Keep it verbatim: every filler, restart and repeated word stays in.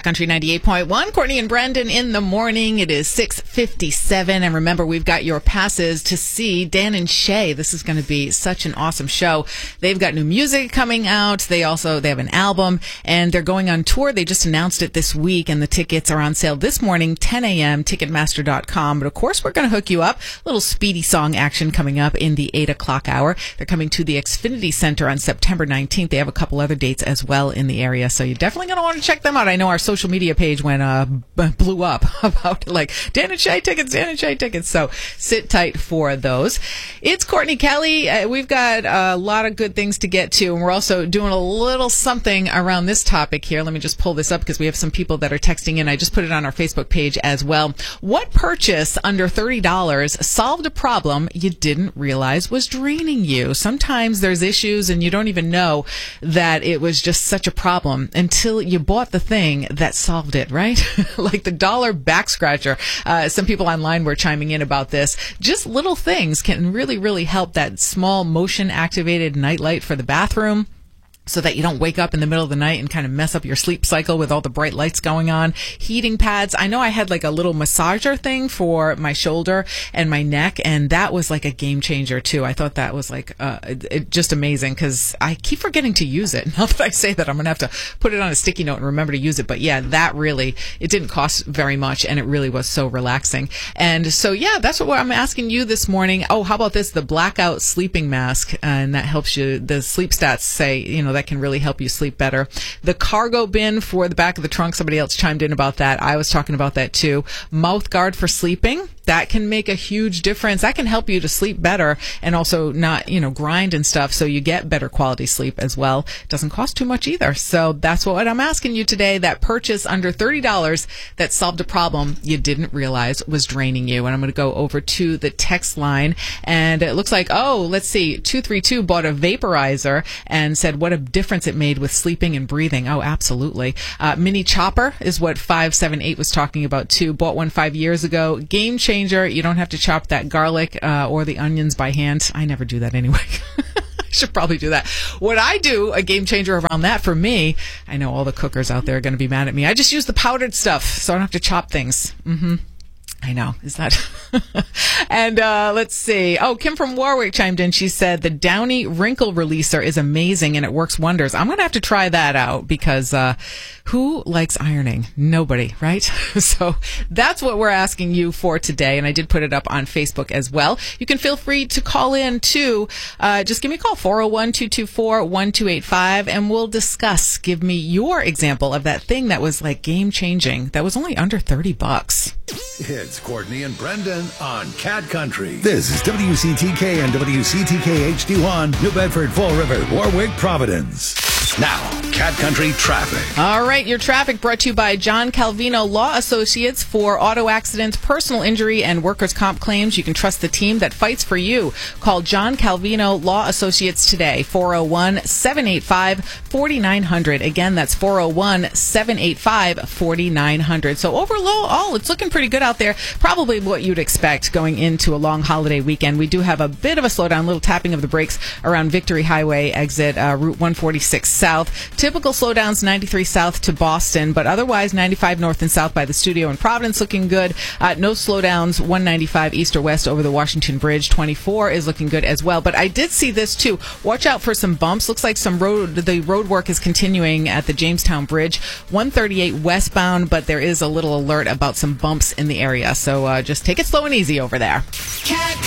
Cat Country ninety-eight point one. Courtney and Brendan in the morning. It is six fifty-seven. And remember, we've got your passes to see Dan and Shay. This is going to be such an awesome show. They've got new music coming out. They also, they have an album and they're going on tour. They just announced it this week and the tickets are on sale this morning, ten a.m., ticketmaster dot com. But of course, we're going to hook you up. A little Speedy song action coming up in the eight o'clock hour. They're coming to the Xfinity Center on September nineteenth. They have a couple other dates as well in the area. So you're definitely going to want to check them out. I know our social media page went uh b- blew up about like Dan and Shay tickets, Dan and Shay tickets. So sit tight for those. It's Courtney Kelly. Uh, we've got a lot of good things to get to, and we're also doing a little something around this topic here. Let me just pull this up because we have some people that are texting in. I just put it on our Facebook page as well. What purchase under thirty dollars solved a problem you didn't realize was draining you? Sometimes there's issues and you don't even know that it was just such a problem until you bought the thing that solved it, right? Like the dollar back scratcher. Uh, some people online were chiming in about this. Just little things can really, really help. That small motion activated nightlight for the bathroom, so that you don't wake up in the middle of the night and kind of mess up your sleep cycle with all the bright lights going on. Heating pads. I know I had like a little massager thing for my shoulder and my neck, and that was like a game changer too. I thought that was like uh, it, it just amazing because I keep forgetting to use it. Now that I say that, I'm going to have to put it on a sticky note and remember to use it. But yeah, that really, it didn't cost very much and it really was so relaxing. And so yeah, that's what I'm asking you this morning. Oh, how about this? The blackout sleeping mask, and that helps you. The sleep stats say, you know, that can really help you sleep better. The cargo bin for the back of the trunk, somebody else chimed in about that. I was talking about that too. Mouth guard for sleeping. That can make a huge difference. That can help you to sleep better and also not, you know, grind and stuff, so you get better quality sleep as well. It doesn't cost too much either. So that's what I'm asking you today. That purchase under thirty dollars that solved a problem you didn't realize was draining you. And I'm going to go over to the text line. And it looks like, oh, let's see, two three two bought a vaporizer and said what a difference it made with sleeping and breathing. Oh, absolutely. Uh, mini chopper is what five seven eight was talking about too. Bought one five years ago. Game changer. You don't have to chop that garlic uh, or the onions by hand. I never do that anyway. I should probably do that. What I do, a game changer around that for me, I know all the cookers out there are going to be mad at me. I just use the powdered stuff so I don't have to chop things. Mm-hmm. I know. Is that? And uh, let's see. Oh, Kim from Warwick chimed in. She said the Downy wrinkle releaser is amazing and it works wonders. I'm going to have to try that out because uh, who likes ironing? Nobody, right? So that's what we're asking you for today. And I did put it up on Facebook as well. You can feel free to call in too. Uh, just give me a call, four oh one, two two four, one two eight five, and we'll discuss. Give me your example of that thing that was like game changing. That was only under thirty bucks. It's Courtney and Brendan on Cat Country. This is W C T K and W C T K H D one, New Bedford, Fall River, Warwick, Providence. Now, Cat Country traffic. All right, your traffic brought to you by John Calvino Law Associates for auto accidents, personal injury, and workers' comp claims. You can trust the team that fights for you. Call John Calvino Law Associates today, four oh one, seven eight five, four nine zero zero. Again, that's four oh one, seven eight five, four nine zero zero. So overall, it's looking pretty good out there. Probably what you'd expect going into a long holiday weekend. We do have a bit of a slowdown, a little tapping of the brakes around Victory Highway exit, uh, Route one forty-six South. Typical slowdowns ninety-three South to Boston, but otherwise ninety-five North and South by the studio in Providence looking good. Uh, no slowdowns one ninety-five East or West over the Washington Bridge. twenty-four is looking good as well. But I did see this too. Watch out for some bumps. Looks like some road, the road work is continuing at the Jamestown Bridge. one thirty-eight westbound, but there is a little alert about some bumps in the area. So uh, just take it slow and easy over there. Cat